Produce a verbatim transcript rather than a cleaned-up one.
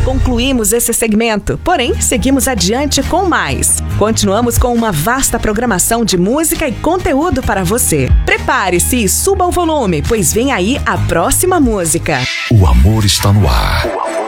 Concluímos esse segmento, porém, seguimos adiante com mais. Continuamos com uma vasta programação de música e conteúdo para você. Prepare-se e suba o volume, pois vem aí a próxima música. O amor está no ar.